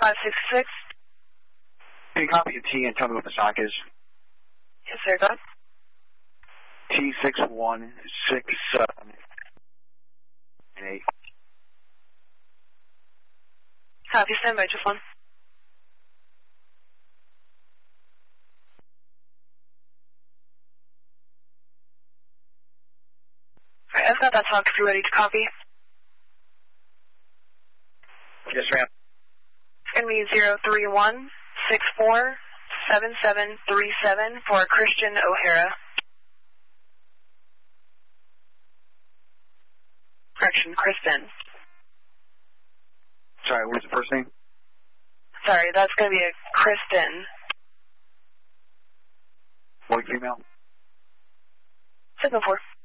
566. Can you copy a T and tell me what the stock is? Yes, sir, go ahead. T6167. Copy, stand by, just one. Alright, I've got that talk if you're ready to copy. Yes, ma'am. It's going to be 031-64-7737 for Christian O'Hara. Correction, Kristen. Sorry, what was the first name? Sorry, that's going to be a Kristen. Boy, female? Signal 4.